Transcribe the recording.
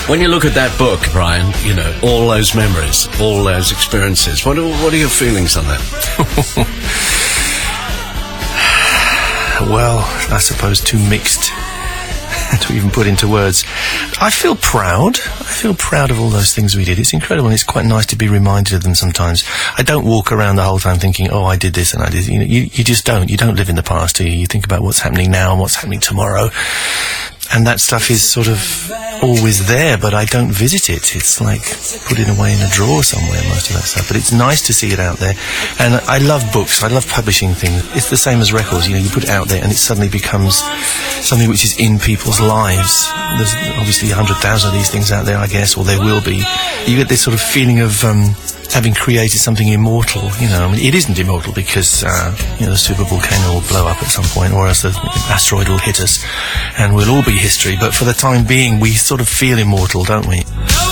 When you look at that book, Brian, you know, all those memories, all those experiences, what are your feelings on that? Well, I suppose too mixed to even put into words. I feel proud. I feel proud of all those things we did. It's incredible, and it's quite nice to be reminded of them sometimes. I don't walk around the whole time thinking, oh, I did this and I did... You know, you just don't. You don't live in the past, do you? You think about what's happening now and what's happening tomorrow. And that stuff is sort of always there, but I don't visit it. It's like put it away in a drawer somewhere, most of that stuff. But it's nice to see it out there. And I love books. I love publishing things. It's the same as records. You know, you put it out there and it suddenly becomes something which is in people's lives. There's obviously 100,000 of these things out there, I guess, or there will be. You get this sort of feeling of... having created something immortal, you know. I mean, it isn't immortal because, you know, the super volcano will blow up at some point, or else the asteroid will hit us, and we'll all be history. But for the time being, we sort of feel immortal, don't we?